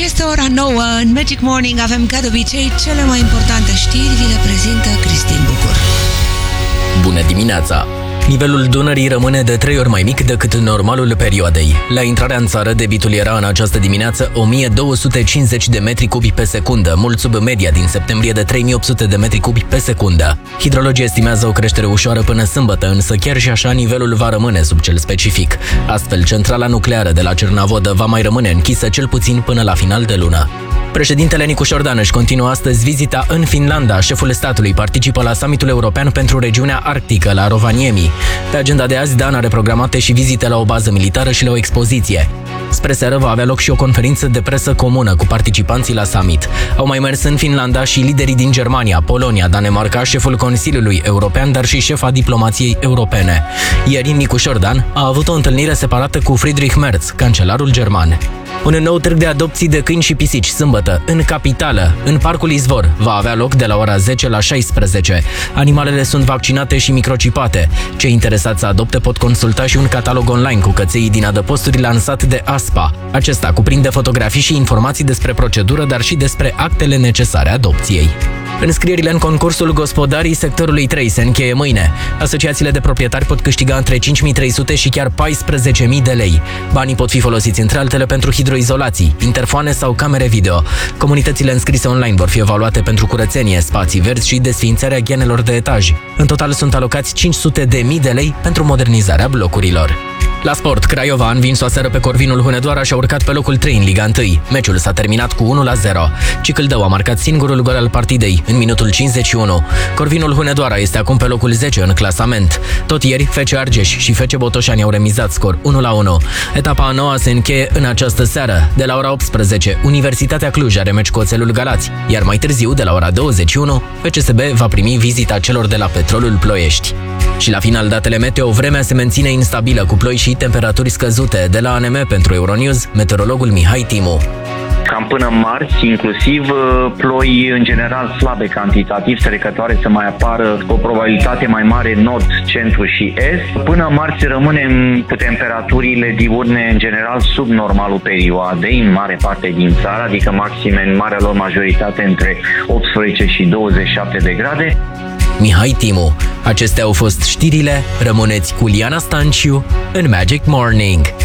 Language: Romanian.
Este ora 9. În Magic Morning avem, ca de obicei, cele mai importante știri. Vi le prezintă Cristin Bucur. Bună dimineața! Nivelul Dunării rămâne de 3 ori mai mic decât normalul perioadei. La intrarea în țară, debitul era în această dimineață 1250 de metri cubi pe secundă, mult sub media din septembrie de 3800 de metri cubi pe secundă. Hidrologii estimează o creștere ușoară până sâmbătă, însă chiar și așa nivelul va rămâne sub cel specific. Astfel, centrala nucleară de la Cernavodă va mai rămâne închisă cel puțin până la final de lună. Președintele Nicu Șordan își continuă astăzi vizita în Finlanda. Șeful statului participă la summitul european pentru regiunea arctică la Rovaniemi. Pe agenda de azi, Dan are programate și vizite la o bază militară și la o expoziție. Spre seară va avea loc și o conferință de presă comună cu participanții la summit. Au mai mers în Finlanda și liderii din Germania, Polonia, Danemarca, șeful Consiliului European, dar și șefa diplomației europene. Ieri, Nicu Șordan a avut o întâlnire separată cu Friedrich Merz, cancelarul german. Un nou târg de adopții de câini și pisici sâmbătă, în capitală, în Parcul Izvor, va avea loc de la ora 10 la 16. Animalele sunt vaccinate și microcipate. Cei interesați să adopte pot consulta și un catalog online cu căței din adăposturi lansat de ASPA. Acesta cuprinde fotografii și informații despre procedură, dar și despre actele necesare adopției. Înscrierile în concursul Gospodarii sectorului 3 se încheie mâine. Asociațiile de proprietari pot câștiga între 5.300 și chiar 14.000 de lei. Banii pot fi folosiți între altele pentru hidroizolații, interfoane sau camere video. Comunitățile înscrise online vor fi evaluate pentru curățenie, spații verzi și desființarea ghenelor de etaj. În total sunt alocați 500.000 de lei pentru modernizarea blocurilor. La sport, Craiova a învins o seară pe Corvinul Hunedoara și a urcat pe locul 3 în Liga 1. Meciul s-a terminat cu 1-0. Cicâldău a marcat singurul gol al partidei, în minutul 51. Corvinul Hunedoara este acum pe locul 10 în clasament. Tot ieri, FC Argeș și FC Botoșani au remizat scor 1-1. Etapa a noua se încheie în această seară. De la ora 18, Universitatea Cluj are meci cu Oțelul Galați, iar mai târziu, de la ora 21, FCSB va primi vizita celor de la Petrolul Ploiești. Și la final, datele meteo, vremea se menține instabilă cu ploi și temperaturi scăzute. De la ANM pentru Euronews, meteorologul Mihai Timu. Cam până marți, inclusiv ploi în general slabe cantitativ, trecătoare să mai apară o probabilitate mai mare nord, centru și est. Până marți rămânem cu temperaturile diurne în general sub normalul perioadei în mare parte din țară, adică maxime în marea lor majoritate între 18 și 27 de grade. Mihai Timu. Acestea au fost știrile. Rămâneți cu Liana Stanciu în Magic Morning.